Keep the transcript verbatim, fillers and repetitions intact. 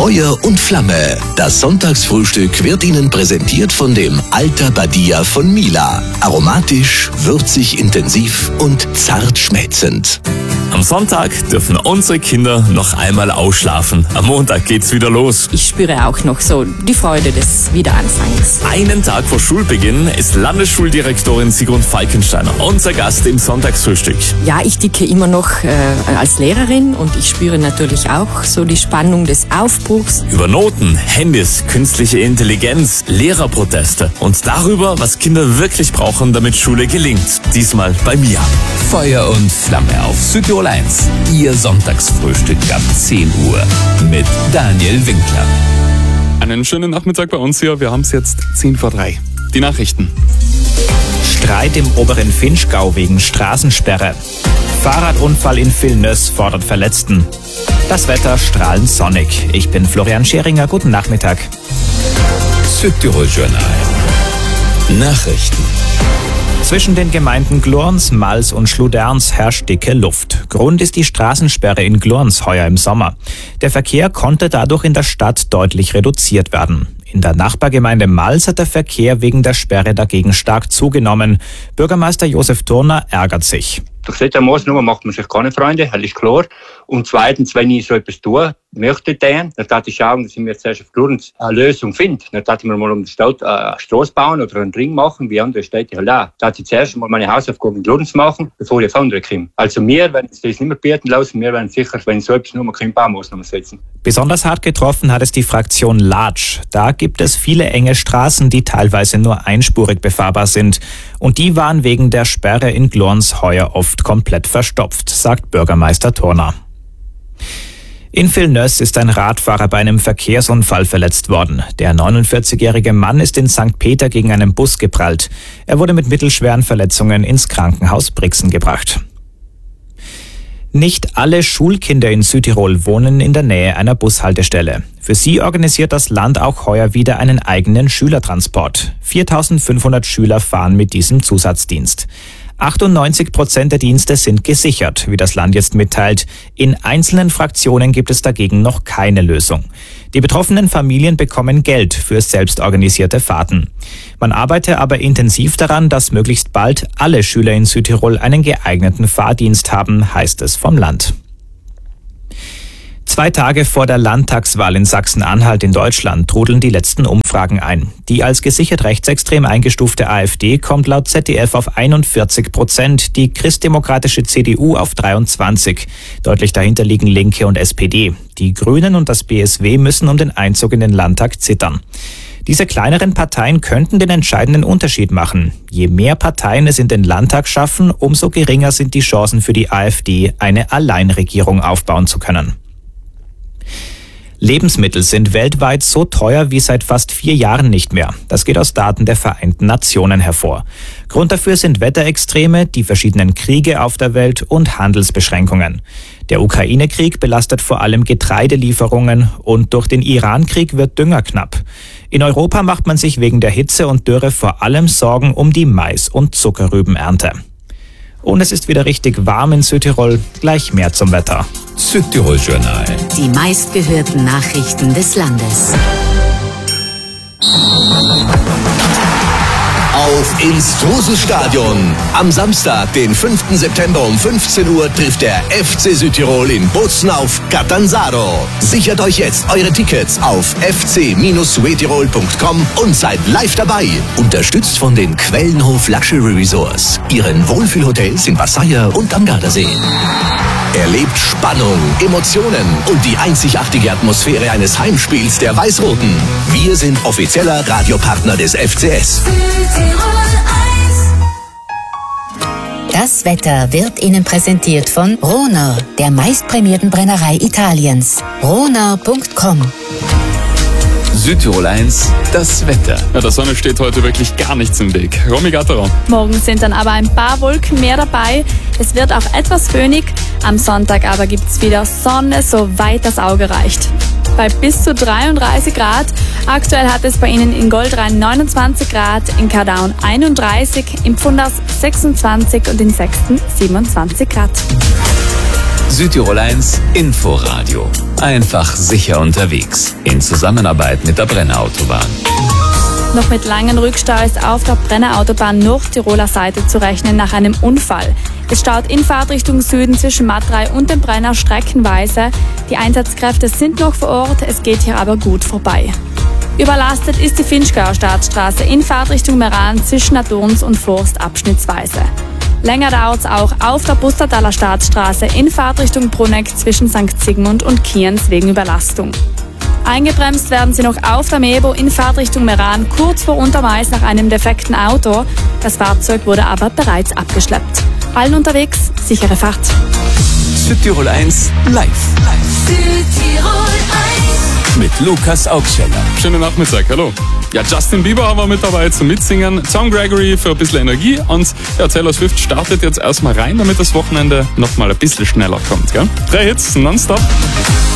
Feuer und Flamme. Das Sonntagsfrühstück wird Ihnen präsentiert von dem Alta Badia von Mila. Aromatisch, würzig, intensiv und zart schmelzend. Am Sonntag dürfen unsere Kinder noch einmal ausschlafen. Am Montag geht's wieder los. Ich spüre auch noch so die Freude des Wiederanfangs. Einen Tag vor Schulbeginn ist Landesschuldirektorin Sigrun Falkensteiner unser Gast im Sonntagsfrühstück. Ja, ich ticke immer noch äh, als Lehrerin und ich spüre natürlich auch so die Spannung des Aufbruchs. Über Noten, Handys, künstliche Intelligenz, Lehrerproteste und darüber, was Kinder wirklich brauchen, damit Schule gelingt. Diesmal bei mir. Feuer und Flamme auf Südtirol eins. Ihr Sonntagsfrühstück ab zehn Uhr mit Daniel Winkler. Einen schönen Nachmittag bei uns hier. Wir haben es jetzt zehn vor drei. Die Nachrichten. Streit im oberen Vinschgau wegen Straßensperre. Fahrradunfall in Vilnius fordert Verletzten. Das Wetter strahlend sonnig. Ich bin Florian Scheringer. Guten Nachmittag. Südtirol Journal. Nachrichten. Zwischen den Gemeinden Glurns, Mals und Schluderns herrscht dicke Luft. Grund ist die Straßensperre in Glurns heuer im Sommer. Der Verkehr konnte dadurch in der Stadt deutlich reduziert werden. In der Nachbargemeinde Mals hat der Verkehr wegen der Sperre dagegen stark zugenommen. Bürgermeister Josef Thurner ärgert sich. Durch solche Maßnahmen macht man sich keine Freunde, das ist klar. Und zweitens, wenn ich so etwas tun möchte, dann darf ich schauen, dass ich mir zuerst auf Glurns eine Lösung finde. Dann darf ich mir mal um die Stadt eine Straße bauen oder einen Ring machen, wie andere Städte halt auch. Dann darf ich zuerst mal meine Hausaufgaben in Glurns machen, bevor ich auf andere komme. Also wir werden uns das nicht mehr bieten lassen, wir werden sicher, wenn so etwas nur mal keine Baumaßnahmen setzen. Besonders hart getroffen hat es die Fraktion Latsch. Da gibt es viele enge Straßen, die teilweise nur einspurig befahrbar sind. Und die waren wegen der Sperre in Glurns heuer oft komplett verstopft, sagt Bürgermeister Thurner. In Vilnius ist ein Radfahrer bei einem Verkehrsunfall verletzt worden. Der neunundvierzigjährige Mann ist in Sankt Peter gegen einen Bus geprallt. Er wurde mit mittelschweren Verletzungen ins Krankenhaus Brixen gebracht. Nicht alle Schulkinder in Südtirol wohnen in der Nähe einer Bushaltestelle. Für sie organisiert das Land auch heuer wieder einen eigenen Schülertransport. viertausendfünfhundert Schüler fahren mit diesem Zusatzdienst. achtundneunzig Prozent der Dienste sind gesichert, wie das Land jetzt mitteilt. In einzelnen Fraktionen gibt es dagegen noch keine Lösung. Die betroffenen Familien bekommen Geld für selbstorganisierte Fahrten. Man arbeite aber intensiv daran, dass möglichst bald alle Schüler in Südtirol einen geeigneten Fahrdienst haben, heißt es vom Land. Zwei Tage vor der Landtagswahl in Sachsen-Anhalt in Deutschland trudeln die letzten Umfragen ein. Die als gesichert rechtsextrem eingestufte AfD kommt laut Z D F auf einundvierzig Prozent, die christdemokratische C D U auf dreiundzwanzig. Deutlich dahinter liegen Linke und S P D. Die Grünen und das B S W müssen um den Einzug in den Landtag zittern. Diese kleineren Parteien könnten den entscheidenden Unterschied machen. Je mehr Parteien es in den Landtag schaffen, umso geringer sind die Chancen für die AfD, eine Alleinregierung aufbauen zu können. Lebensmittel sind weltweit so teuer wie seit fast vier Jahren nicht mehr. Das geht aus Daten der Vereinten Nationen hervor. Grund dafür sind Wetterextreme, die verschiedenen Kriege auf der Welt und Handelsbeschränkungen. Der Ukraine-Krieg belastet vor allem Getreidelieferungen und durch den Iran-Krieg wird Dünger knapp. In Europa macht man sich wegen der Hitze und Dürre vor allem Sorgen um die Mais- und Zuckerrübenernte. Und es ist wieder richtig warm in Südtirol. Gleich mehr zum Wetter. Südtirol Journal. Die meistgehörten Nachrichten des Landes. Auf ins Truselstadion. Am Samstag, den fünften September um fünfzehn Uhr trifft der F C Südtirol in Bozen auf Catanzaro. Sichert euch jetzt eure Tickets auf f c Südtirol punkt com und seid live dabei. Unterstützt von den Quellenhof Luxury Resorts, ihren Wohlfühlhotels in Wasseyer und am Gardasee. Erlebt Spannung, Emotionen und die einzigartige Atmosphäre eines Heimspiels der Weiß-Roten. Wir sind offizieller Radiopartner des F C S. Das Wetter wird Ihnen präsentiert von Rohner, der meistprämierten Brennerei Italiens. rohner punkt com. Südtirol eins, das Wetter. Ja, der Sonne steht heute wirklich gar nichts im Weg. Romy Gatterer. Morgen sind dann aber ein paar Wolken mehr dabei. Es wird auch etwas föhnig. Am Sonntag aber gibt es wieder Sonne, soweit das Auge reicht. Bei bis zu dreiunddreißig Grad. Aktuell hat es bei Ihnen in Goldrhein neunundzwanzig Grad, in Kardaun einunddreißig, im Pfunders sechsundzwanzig und in Sexten siebenundzwanzig Grad. Südtirol eins Inforadio. Einfach sicher unterwegs. In Zusammenarbeit mit der Brenner Autobahn. Noch mit langen Rückstaus auf der Brenner Autobahn Nordtiroler Seite zu rechnen nach einem Unfall. Es staut in Fahrtrichtung Süden zwischen Matrei und dem Brenner streckenweise. Die Einsatzkräfte sind noch vor Ort, es geht hier aber gut vorbei. Überlastet ist die Finchgauer Staatsstraße in Fahrtrichtung Meran zwischen Naturns und Forst abschnittsweise. Länger dauert es auch auf der Bustertaler Staatsstraße in Fahrtrichtung Bruneck zwischen Sankt Sigmund und Kienz wegen Überlastung. Eingebremst werden sie noch auf der Mebo in Fahrtrichtung Meran kurz vor Untermais nach einem defekten Auto. Das Fahrzeug wurde aber bereits abgeschleppt. Allen unterwegs, sichere Fahrt. Südtirol eins live. Südtirol eins. Mit Lukas Augsteller. Schönen Nachmittag, hallo. Ja, Justin Bieber haben wir mit dabei zum Mitsingen. Tom Gregory für ein bisschen Energie. Und ja, Taylor Swift startet jetzt erstmal rein, damit das Wochenende nochmal ein bisschen schneller kommt. Gell? Drei Hits, nonstop.